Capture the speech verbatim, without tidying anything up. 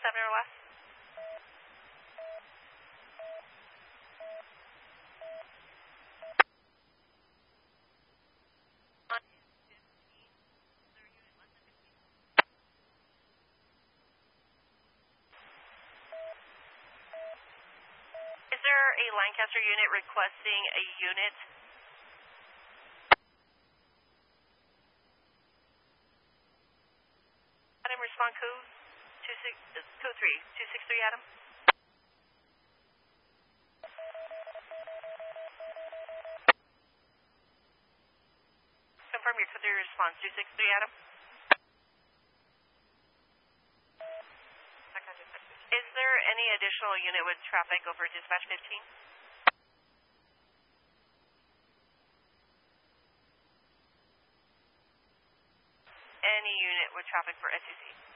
seven or less. Is there a Lancaster unit requesting a unit? Adam, respond code two six code three two six three. Adam. Confirm your code three response two six three. Adam. Is there any additional unit with traffic over dispatch fifteen? Any unit with traffic for S U C?